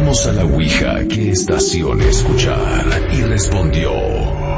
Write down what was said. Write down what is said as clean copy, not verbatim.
Preguntamos a la Ouija qué estación escuchar y respondió